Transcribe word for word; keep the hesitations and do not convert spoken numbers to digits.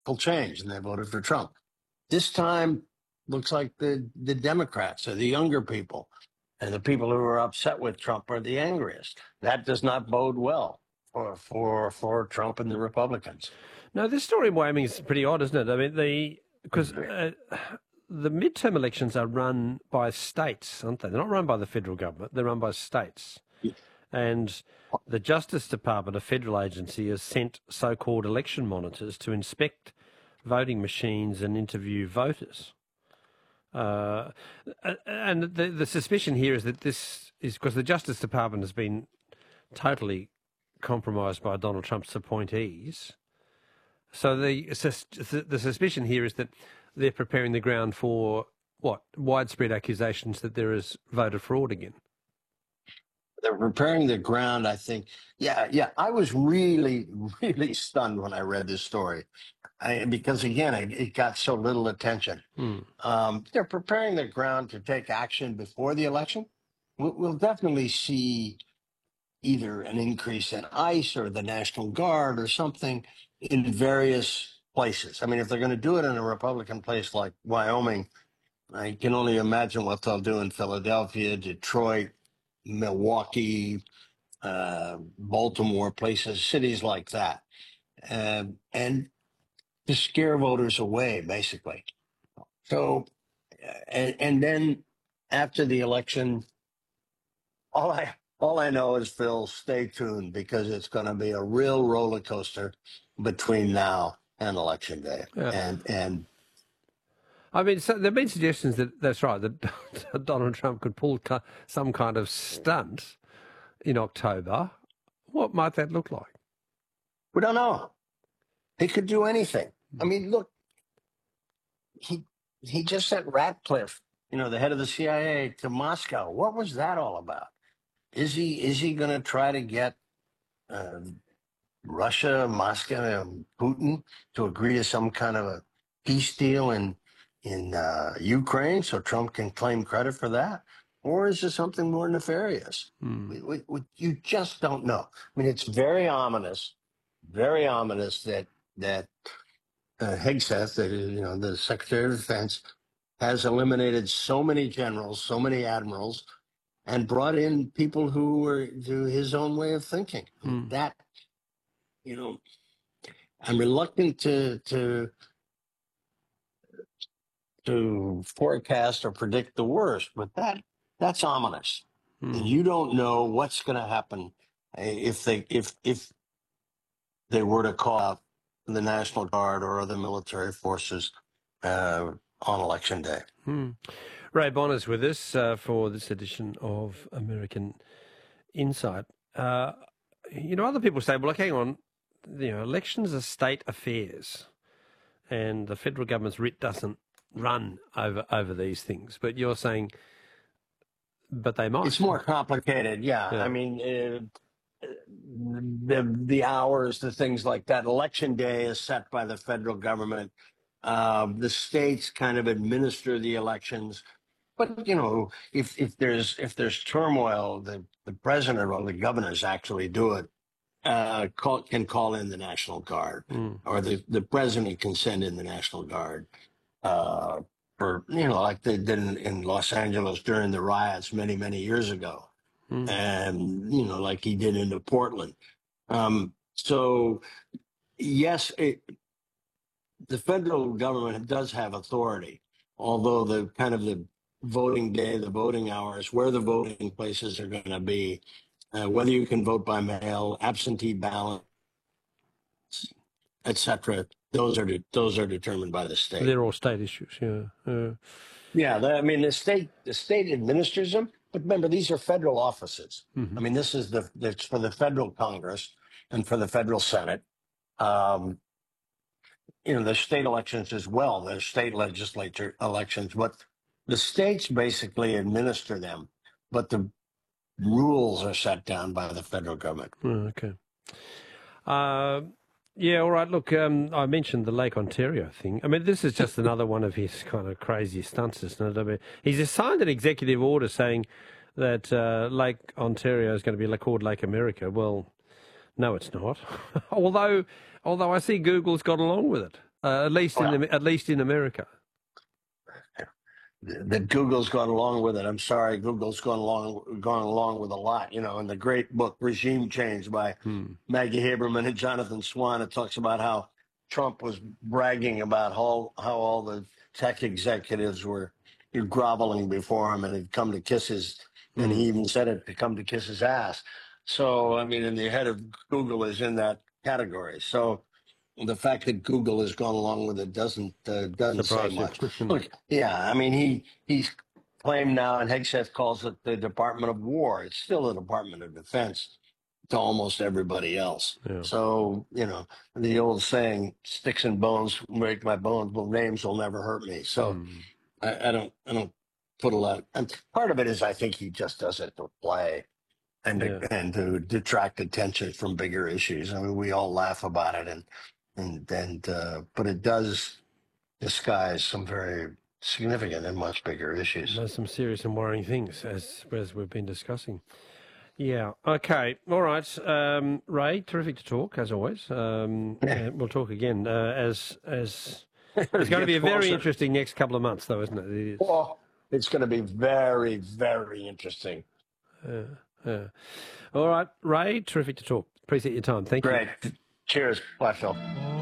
change, and they voted for Trump. This time, looks like the, the Democrats or the younger people and the people who are upset with Trump are the angriest. That does not bode well for for for Trump and the Republicans. No, this story in Wyoming is pretty odd, isn't it? I mean, the because uh, the midterm elections are run by states, aren't they? They're not run by the federal government. They're run by states. And the Justice Department, a federal agency, has sent so-called election monitors to inspect voting machines and interview voters. Uh, and the, the suspicion here is that this is because the Justice Department has been totally compromised by Donald Trump's appointees. So the the suspicion here is that they're preparing the ground for, what, widespread accusations that there is voter fraud again. They're preparing the ground, I think. Yeah, yeah. I was really, really stunned when I read this story. I, because, again, it, it got so little attention. Hmm. Um, they're preparing the ground to take action before the election. We'll, we'll definitely see either an increase in ICE or the National Guard or something in various places. I mean, if they're going to do it in a Republican place like Wyoming, I can only imagine what they'll do in Philadelphia, Detroit, Milwaukee, uh, Baltimore, places, cities like that. Um, and to scare voters away, basically. So, and, and then after the election, all I all I know is, Phil, stay tuned, because it's going to be a real roller coaster between now and election day. Yeah. And and I mean, so there have been suggestions that that's right, that Donald Trump could pull some kind of stunt in October. What might that look like? We don't know. He could do anything. I mean, look, he he just sent Ratcliffe, you know, the head of the C I A, to Moscow. What was that all about? Is he is he going to try to get uh, Russia, Moscow, and Putin to agree to some kind of a peace deal in in uh, Ukraine, so Trump can claim credit for that? Or is it something more nefarious? Hmm. We, we, we, you just don't know. I mean, it's very ominous, very ominous that that uh, Hegseth, the, you know, the Secretary of Defense, has eliminated so many generals, so many admirals, and brought in people who were to his own way of thinking. Hmm. That, you know, I'm reluctant to to to forecast or predict the worst, but that that's ominous. Hmm. And you don't know what's going to happen if they if if they were to call out the National Guard or other military forces uh, on election day. Hmm. Ray Bonner's with us uh, for this edition of American Insight. Uh, you know, other people say, well, like, hang on, you know, elections are state affairs, and the federal government's writ doesn't run over over these things. But you're saying, but they might. It's more complicated, yeah. Yeah. I mean, uh, the the hours, the things like that. Election day is set by the federal government. Uh, the states kind of administer the elections. But, you know, if, if there's if there's turmoil, the, the president or the governors actually do it, uh, call, can call in the National Guard, Mm. or the, the president can send in the National Guard uh, for, you know, like they did in, in Los Angeles during the riots many, many years ago. Mm. And, you know, like he did into Portland. Um, so, yes, it, the federal government does have authority, although the kind of the voting day, the voting hours, where the voting places are going to be, uh, whether you can vote by mail, absentee ballot, et cetera. Those are de- those are determined by the state. They're all state issues, yeah. Uh, yeah, the, I mean the state the state administers them, but remember, these are federal offices. mm-hmm. I mean, this is the it's for the federal Congress and for the federal Senate. Um, you know, the state elections as well. There's state legislature elections, but the states basically administer them, but the rules are set down by the federal government. Oh, okay. Uh, yeah, all right. Look, um, I mentioned the Lake Ontario thing. I mean, this is just another one of his kind of crazy stunts, isn't it? I mean, he's signed an executive order saying that uh, Lake Ontario is going to be called Lake America. Well, no, it's not. although, although I see Google's got along with it. uh, at least Well, in at least in America. that Google's gone along with it. I'm sorry, Google's gone along gone along with a lot. You know, in the great book Regime Change by Hmm. Maggie Haberman and Jonathan Swan, it talks about how Trump was bragging about how how all the tech executives were groveling before him and had come to kiss his, and he Hmm. even said it to come to kiss his ass. So I mean, and the head of Google is in that category. So the fact that Google has gone along with it doesn't uh, doesn't say Surprise you. much. Look, yeah, I mean he he's claimed now, and Hegseth calls it the Department of War. It's still the Department of Defense to almost everybody else. Yeah. So you know the old saying, "Sticks and bones break my bones, but names will never hurt me." So Hmm. I, I don't I don't put a lot. And part of it is I think he just does it to play and Yeah. to, and to detract attention from bigger issues. I mean, we all laugh about it, and and and uh, but it does disguise some very significant and much bigger issues. There's some serious and worrying things, as as we've been discussing. Yeah. Okay. All right. Um, Ray, terrific to talk as always. Um, and we'll talk again uh, as as it's going to be a very closer. interesting next couple of months, though, isn't it? It is. Well, it's going to be very, very interesting. Uh, uh. All right, Ray, terrific to talk. Appreciate your time. Thank you. Great. Cheers. Bye, Phil.